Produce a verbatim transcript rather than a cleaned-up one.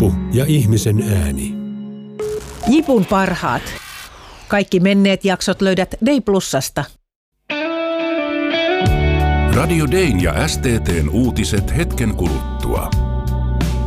Jippu ja ihmisen ääni. Jipun parhaat. Kaikki menneet jaksot löydät Day Plusasta. Radio Dayn ja S T T:n uutiset hetken kuluttua.